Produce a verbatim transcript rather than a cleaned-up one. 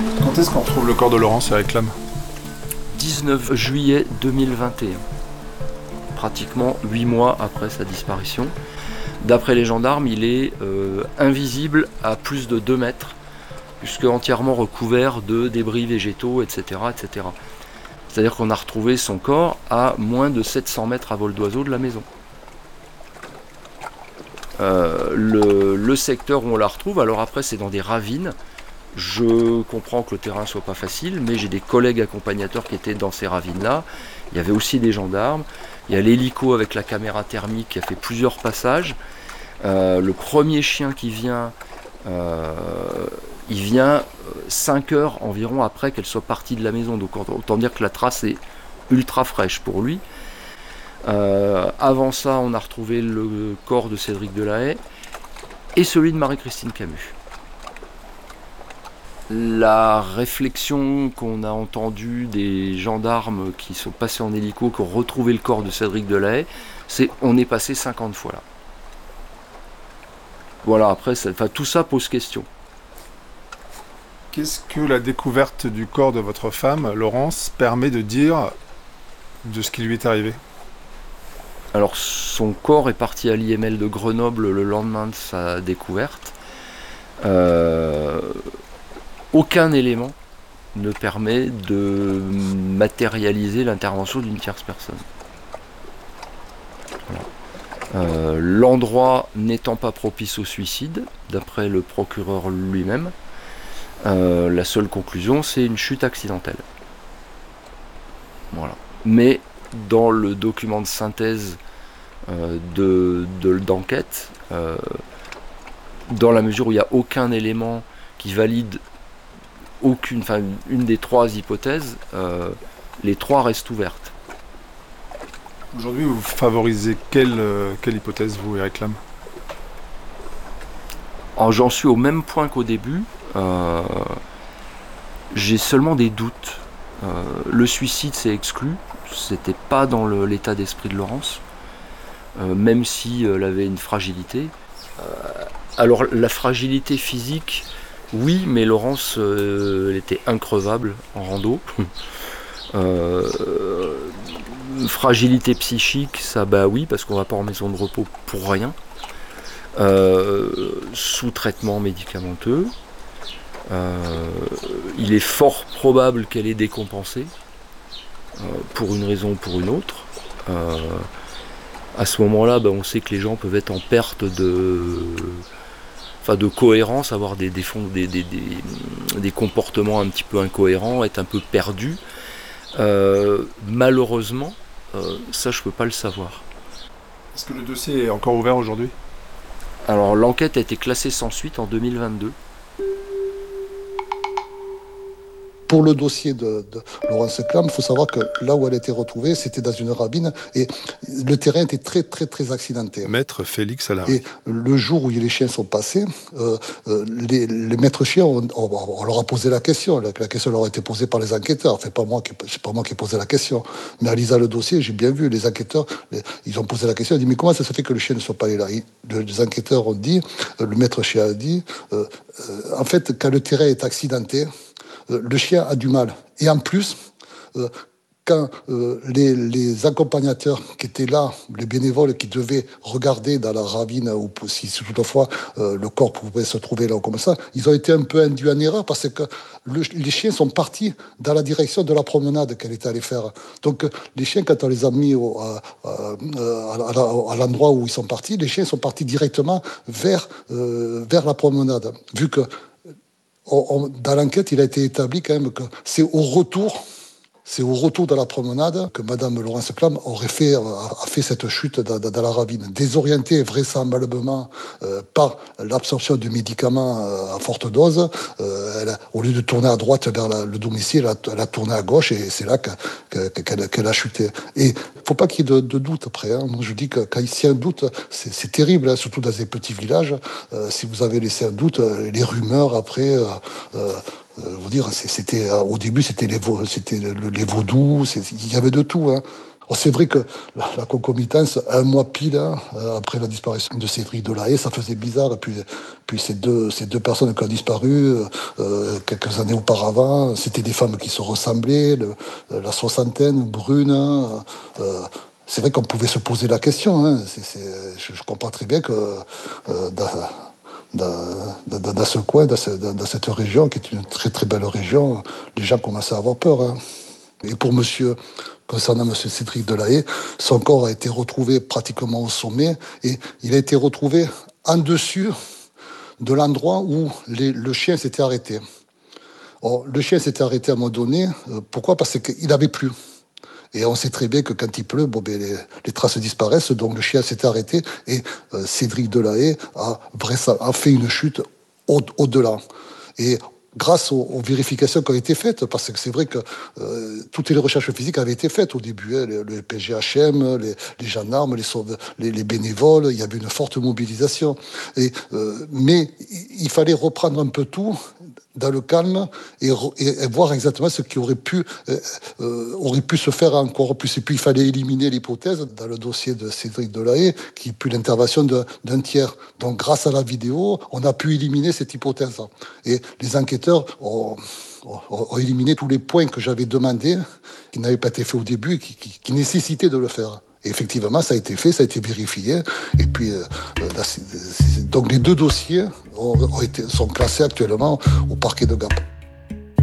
Quand est-ce qu'on retrouve le corps de Laurence et réclame? dix-neuf juillet deux mille vingt et un, pratiquement huit mois après sa disparition. D'après les gendarmes, il est euh, invisible à plus de deux mètres, puisque entièrement recouvert de débris végétaux, et cetera, et cetera. C'est-à-dire qu'on a retrouvé son corps à moins de sept cents mètres à vol d'oiseau de la maison. Euh, le, le secteur où on la retrouve, alors après c'est dans des ravines. Je comprends que le terrain soit pas facile, mais j'ai des collègues accompagnateurs qui étaient dans ces ravines-là. Il y avait aussi des gendarmes. Il y a l'hélico avec la caméra thermique qui a fait plusieurs passages. Euh, le premier chien qui vient, euh, il vient cinq heures environ après qu'elle soit partie de la maison. Donc autant dire que la trace est ultra fraîche pour lui. Euh, avant ça, on a retrouvé le corps de Cédric Delahaye et celui de Marie-Christine Camus. La réflexion qu'on a entendue des gendarmes qui sont passés en hélico, qui ont retrouvé le corps de Cédric Delahaye, c'est on est passé cinquante fois là. Voilà, après, ça, enfin, tout ça pose question. Qu'est-ce que la découverte du corps de votre femme, Laurence, permet de dire de ce qui lui est arrivé? Alors, son corps est parti à l'I M L de Grenoble le lendemain de sa découverte. Euh, aucun élément ne permet de matérialiser l'intervention d'une tierce personne. Voilà. Euh, l'endroit n'étant pas propice au suicide, d'après le procureur lui-même, euh, la seule conclusion, c'est une chute accidentelle. Voilà. Mais dans le document de synthèse euh, de, de, d'enquête, euh, dans la mesure où il n'y a aucun élément qui valide aucune, enfin une des trois hypothèses, euh, les trois restent ouvertes. Aujourd'hui, vous favorisez quelle, euh, quelle hypothèse vous y réclame? Alors, j'en suis au même point qu'au début. Euh, j'ai seulement des doutes. Euh, le suicide, c'est exclu. C'était pas dans le, l'état d'esprit de Laurence, euh, même si euh, elle avait une fragilité. Euh, alors, la fragilité physique, oui, mais Laurence, euh, elle était increvable en rando. euh, fragilité psychique, ça, bah oui, parce qu'on va pas en maison de repos pour rien. Euh, sous traitement médicamenteux. Euh, il est fort probable qu'elle ait décompensé, euh, pour une raison ou pour une autre. Euh, à ce moment-là, ben, on sait que les gens peuvent être en perte de, enfin, de cohérence, avoir des, des, des, des, des, des comportements un petit peu incohérents, être un peu perdus. Euh, malheureusement, euh, ça je peux pas le savoir. Est-ce que le dossier est encore ouvert aujourd'hui? Alors l'enquête a été classée sans suite en deux mille vingt-deux. Pour le dossier de, de Laurence Clam, il faut savoir que là où elle a été retrouvée, c'était dans une ravine et le terrain était très très très accidenté. Maître Félix Alary. Et le jour où les chiens sont passés, euh, euh, les, les maîtres chiens, on, on, on leur a posé la question. La, la question leur a été posée par les enquêteurs. C'est pas moi qui, c'est pas moi qui ai posé la question. Mais en lisant le dossier, j'ai bien vu les enquêteurs. Les, ils ont posé la question. Ils ont dit mais comment ça se fait que le chien ne soit pas allé là? Ils, Les enquêteurs ont dit, euh, le maître chien a dit, euh, euh, en fait, quand le terrain est accidenté, le chien a du mal. Et en plus, euh, quand euh, les, les accompagnateurs qui étaient là, les bénévoles qui devaient regarder dans la ravine, ou si toutefois euh, le corps pouvait se trouver là ou comme ça, ils ont été un peu induits en erreur parce que le, les chiens sont partis dans la direction de la promenade qu'elle était allée faire. Donc les chiens, quand on les a mis au, à, à, à, à l'endroit où ils sont partis, les chiens sont partis directement vers, euh, vers la promenade. Vu que On, on, dans l'enquête, il a été établi quand même que c'est au retour, c'est au retour de la promenade que Madame Laurence Clam aurait fait, a, a fait cette chute dans, dans, dans la ravine, désorientée vraisemblablement euh, par l'absorption de médicaments euh, à forte dose. Euh, elle a, au lieu de tourner à droite vers la, le domicile, elle a, elle a tourné à gauche et c'est là que, que, qu'elle, qu'elle a chuté. Et faut pas qu'il y ait de, de doute après. Hein. Moi, je dis que quand il y a un doute, c'est, c'est terrible, hein, surtout dans des petits villages. Euh, si vous avez laissé un doute, les rumeurs après. Euh, euh, Euh, vous dire, c'était euh, au début c'était les, c'était le, les vaudous, il y avait de tout. Hein. Oh, c'est vrai que la, la concomitance, un mois pile hein, après la disparition de Cédric Delahaye, ça faisait bizarre. Et puis, puis ces, deux, ces deux personnes qui ont disparu euh, quelques années auparavant, c'était des femmes qui se ressemblaient, le, la soixantaine, brune. Euh, c'est vrai qu'on pouvait se poser la question. Hein. C'est, c'est, je, je comprends très bien que euh, dans, dans, dans, dans ce coin, dans, ce, dans, dans cette région, qui est une très très belle région, les gens commençaient à avoir peur. Hein. Et pour monsieur, concernant monsieur Cédric Delahaye, son corps a été retrouvé pratiquement au sommet et il a été retrouvé en dessus de l'endroit où les, le chien s'était arrêté. Or, le chien s'était arrêté à un moment donné. Euh, pourquoi ? Parce qu'il n'avait plu. Et on sait très bien que quand il pleut, bon, ben, les, les traces disparaissent, donc le chien s'était arrêté et euh, Cédric Delahaye a, a fait une chute au, au-delà. Et grâce aux, aux vérifications qui ont été faites, parce que c'est vrai que euh, toutes les recherches physiques avaient été faites au début, hein, le, le P G H M, les, les gendarmes, les, sauve, les, les bénévoles, il y avait une forte mobilisation. Et, euh, mais il fallait reprendre un peu tout dans le calme et, et, et voir exactement ce qui aurait pu, euh, euh, aurait pu se faire encore plus. Et puis il fallait éliminer l'hypothèse dans le dossier de Cédric Delahaye, qui eut l'intervention de, d'un tiers. Donc grâce à la vidéo, on a pu éliminer cette hypothèse. Et les enquêteurs ont, ont, ont éliminé tous les points que j'avais demandés, qui n'avaient pas été faits au début, et qui, qui, qui nécessitaient de le faire. Et effectivement, ça a été fait, ça a été vérifié. Et puis, euh, là, c'est, c'est, donc les deux dossiers ont, ont été, sont classés actuellement au parquet de Gap.